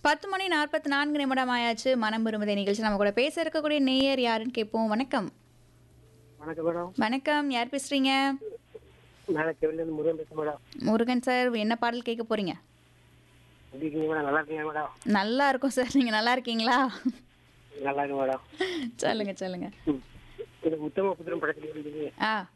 10 மணி 44 நிமிடம் ஆயாச்சு. மனம் விரும்புதே நிகழ்ச்சி நம்ம கூட பேச இருக்கக்கூடிய நேயர் யாருன்னு கேட்போம். வணக்கம். வணக்கம் மேடம். வணக்கம். யார் பேசுறீங்க? நான் செவிலிருந்து முருகன் பேசுறேன் மேடம். முருகன் சார், என்ன பாடல் கேட்க போறீங்க? எப்படி இருக்கீங்க மேடம்? நல்லா இருக்கீங்க மேடம்? நல்லா இருக்கும் சார். நீங்க நல்லா இருக்கீங்களா? நல்லா இருக்கு மேடம். சொல்லுங்க சொல்லுங்க. இது உத்தம புத்திரம் படத்துல இருந்து ஆ